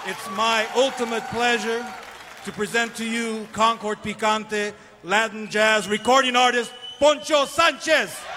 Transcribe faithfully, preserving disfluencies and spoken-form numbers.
It's my ultimate pleasure to present to you Concord Picante Latin jazz recording artist Poncho Sanchez.